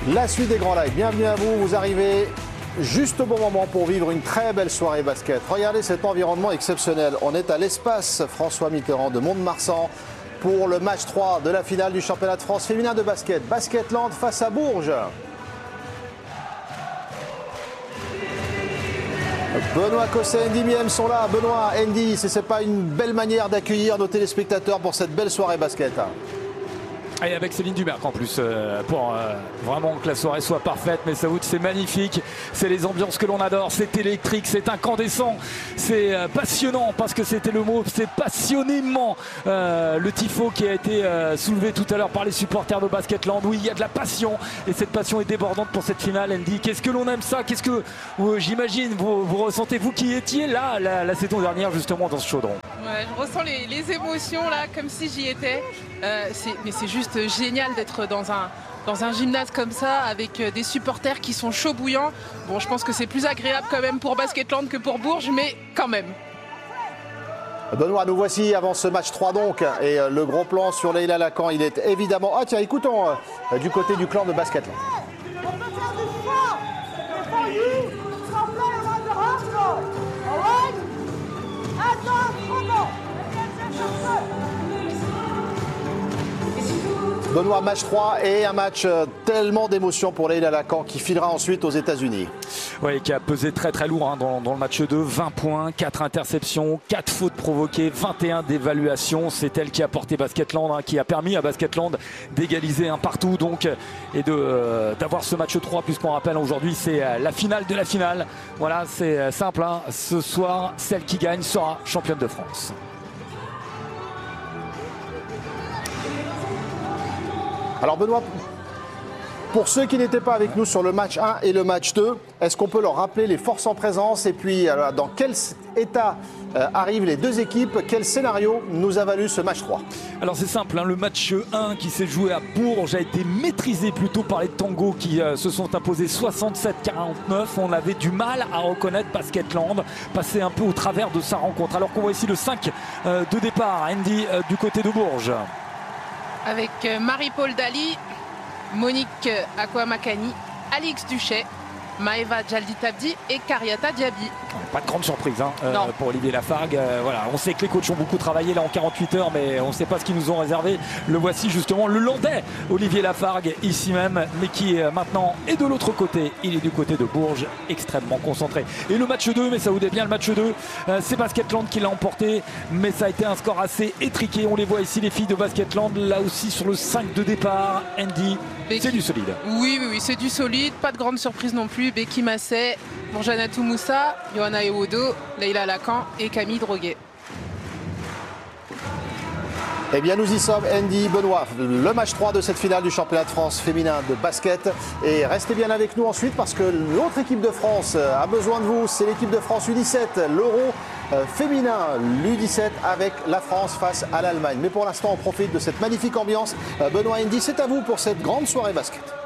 La suite des grands lives, bienvenue à vous, vous arrivez juste au bon moment pour vivre une très belle soirée basket. Regardez cet environnement exceptionnel, on est à l'espace François Mitterrand de Mont-de-Marsan pour le match 3 de la finale du championnat de France féminin de basket. Basketland face à Bourges. Benoît Cosset, Andy Miem sont là. Benoît, Andy, c'est pas une belle manière d'accueillir nos téléspectateurs pour cette belle soirée basket? Et avec Céline Dumerc en plus, pour vraiment que la soirée soit parfaite. Mais ça vous, c'est magnifique, c'est les ambiances que l'on adore, c'est électrique, c'est incandescent, c'est passionnant, parce que c'était le mot, c'est passionnément le tifo qui a été soulevé tout à l'heure par les supporters de Basketland. Oui, il y a de la passion, et cette passion est débordante pour cette finale. Andy, qu'est-ce que l'on aime ça? Qu'est-ce que, j'imagine, vous ressentez, vous qui étiez là la saison dernière justement dans ce chaudron? Ouais, je ressens les émotions là, comme si j'y étais. Mais c'est juste génial d'être dans un gymnase comme ça, avec des supporters qui sont chauds bouillants. Bon, je pense que c'est plus agréable quand même pour Basketland que pour Bourges, mais quand même. Benoît, nous voici avant ce match 3 donc, et le gros plan sur Leïla Lacan, il est évidemment... Ah tiens, écoutons du côté du clan de Basketland. Benoît, match 3 et un match tellement d'émotions pour Leïla Lacan qui filera ensuite aux États-Unis. Oui, qui a pesé très très lourd dans le match 2, 20 points, 4 interceptions, 4 fautes provoquées, 21 d'évaluation. C'est elle qui a porté Basketland, qui a permis à Basketland d'égaliser un partout donc, et d'avoir ce match 3, puisqu'on rappelle aujourd'hui c'est la finale de la finale. Voilà, c'est simple, hein. Ce soir, celle qui gagne sera championne de France. Alors Benoît, pour ceux qui n'étaient pas avec nous sur le match 1 et le match 2, est-ce qu'on peut leur rappeler les forces en présence et puis dans quel état arrivent les deux équipes? Quel scénario nous a valu ce match 3? Alors c'est simple, hein, le match 1 qui s'est joué à Bourges a été maîtrisé plutôt par les Tangos qui se sont imposés 67-49. On avait du mal à reconnaître Basketland, passer un peu au travers de sa rencontre. Alors qu'on voit ici le 5 de départ, Andy, du côté de Bourges. Avec Marie-Paul Dali, Monique Akwamakani, Alix Duchet, Maëva Jaldi-Tabdi et Kariata Diaby. Pas de grande surprise pour Olivier Lafargue. Voilà, on sait que les coachs ont beaucoup travaillé là en 48 heures, mais on ne sait pas ce qu'ils nous ont réservé. Le voici justement, le Landais Olivier Lafargue, ici même, mais qui maintenant est de l'autre côté. Il est du côté de Bourges, extrêmement concentré. Et le match 2, mais ça vous dit bien le match 2, c'est Basketland qui l'a emporté, mais ça a été un score assez étriqué. On les voit ici, les filles de Basketland, là aussi sur le 5 de départ. Andy, c'est du solide. Oui, c'est du solide, pas de grande surprise non plus. Becky Masset, Bourjanatou Moussa, Johanna Ewodo, Leïla Lacan et Camille Droguet. Eh bien nous y sommes, Andy, Benoît, le match 3 de cette finale du championnat de France féminin de basket. Et restez bien avec nous ensuite parce que l'autre équipe de France a besoin de vous, c'est l'équipe de France U17, l'Euro féminin, l'U17 avec la France face à l'Allemagne. Mais pour l'instant, on profite de cette magnifique ambiance. Benoît, Andy, c'est à vous pour cette grande soirée basket.